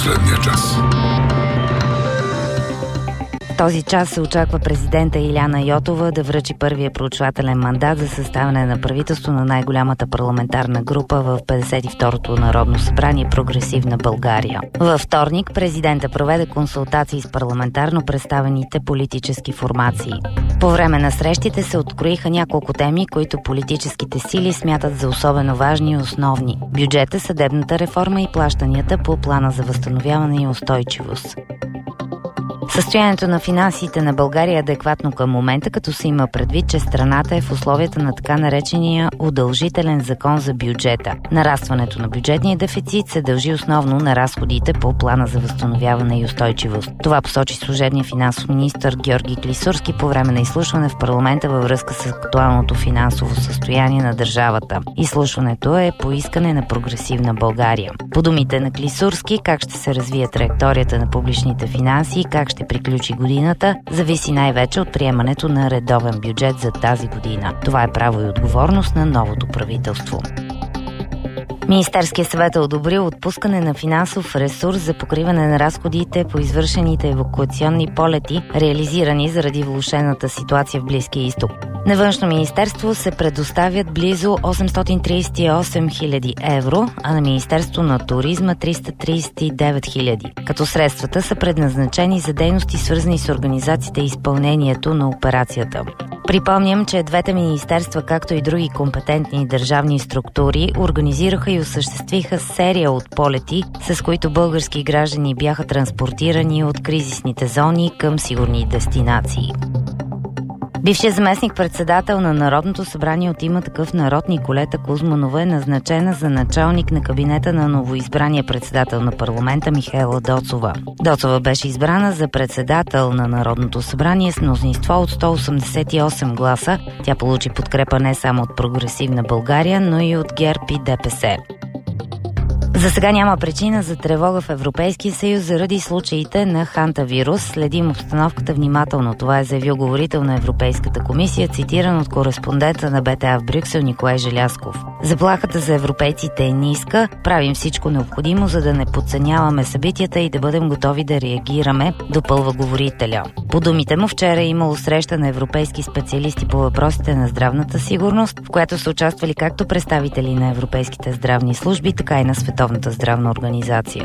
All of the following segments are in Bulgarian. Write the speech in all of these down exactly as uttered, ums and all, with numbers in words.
Последния час. В този час се очаква президента Иляна Йотова да връчи първия проучвателен мандат за съставяне на правителство на най-голямата парламентарна група в петдесет и второто Народно събрание Прогресивна България. Във вторник президента проведе консултации с парламентарно представените политически формации. По време на срещите се откроиха няколко теми, които политическите сили смятат за особено важни и основни: бюджета, съдебната реформа и плащанията по плана за възстановяване и устойчивост. Състоянието на финансите на България е адекватно към момента, като се има предвид, че страната е в условията на така наречения удължителен закон за бюджета. Нарастването на бюджетния дефицит се дължи основно на разходите по плана за възстановяване и устойчивост. Това посочи служебният финансов министър Георги Клисурски по време на изслушване в парламента във връзка с актуалното финансово състояние на държавата. Изслушването е по искане на Прогресивна България. По думите на Клисурски, как ще се развие траекторията на публичните финанси и как ще приключи годината, зависи най-вече от приемането на редовен бюджет за тази година. Това е право и отговорност на новото правителство. Министерският съвет е одобрил отпускане на финансов ресурс за покриване на разходите по извършените евакуационни полети, реализирани заради влошената ситуация в Близкия изток. На Външно министерство се предоставят близо осемстотин тридесет и осем хиляди евро, а на Министерство на туризма триста тридесет и девет хиляди, като средствата са предназначени за дейности, свързани с организацията и изпълнението на операцията. Припомням, че двете министерства, както и други компетентни държавни структури, организираха и осъществиха серия от полети, с които български граждани бяха транспортирани от кризисните зони към сигурни дестинации. Бившият заместник-председател на Народното събрание от Има такъв народ Николета Кузманова е назначена за началник на кабинета на новоизбрания председател на парламента Михаела Доцова. Доцова беше избрана за председател на Народното събрание с мнозинство от сто осемдесет и осем гласа. Тя получи подкрепа не само от Прогресивна България, но и от ГЕРБ и ДПС. За сега няма причина за тревога в Европейския съюз заради случаите на хантавирус. Следим обстановката внимателно. Това е заявил говорител на Европейската комисия, цитиран от кореспондента на БТА в Брюксел Николай Желязков. Заплахата за европейците е ниска. Правим всичко необходимо, за да не подценяваме събитията и да бъдем готови да реагираме, допълва говорителя. По думите му, вчера е имало среща на европейски специалисти по въпросите на здравната сигурност, в която са участвали както представители на европейските здравни служби, така и на Световната здравна организация.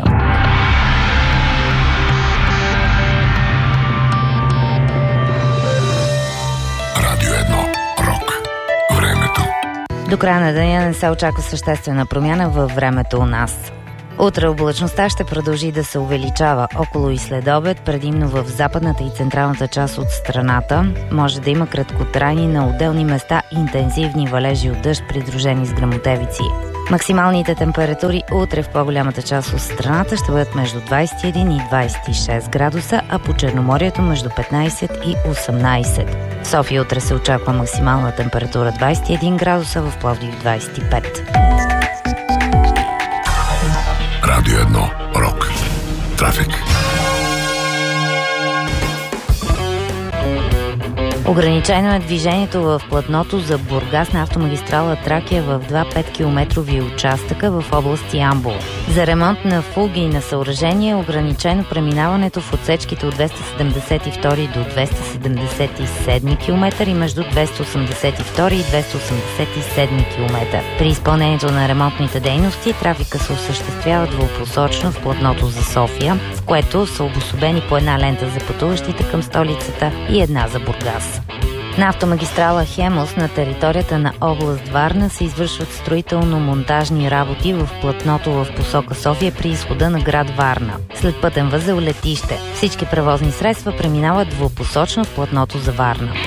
Радио едно. Рок. Времето. До края на деня не се очаква съществена промяна във времето у нас. Утре облачността ще продължи да се увеличава около и след обед, предимно в западната и централната част от страната. Може да има краткотрайни, на отделни места интензивни валежи от дъжд, придружени с гръмотевици. Максималните температури утре в по-голямата част от страната ще бъдат между двадесет и един и двадесет и шест градуса, а по Черноморието между петнадесет и осемнадесет. В София утре се очаква максимална температура двадесет и един градуса, в Пловдив двадесет и пет. Радио едно. Рок. Трафик. Ограничено е движението в платното за Бургас на автомагистрала Тракия в два петкилометрови участъка в област Ямбол. За ремонт на фуги и на съоръжение е ограничено преминаването в отсечките от двеста седемдесет и втори до двеста седемдесет и седми километър и между двеста осемдесет и втори и двеста осемдесет и седми километър. При изпълнението на ремонтните дейности трафика се осъществява двупосочно в платното за София, в което са обособени по една лента за пътуващите към столицата и една за Бургас. На автомагистрала Хемус на територията на област Варна се извършват строително-монтажни работи в платното в посока София при изхода на град Варна. След пътен възел летище. Всички превозни средства преминават двупосочно в платното за Варна.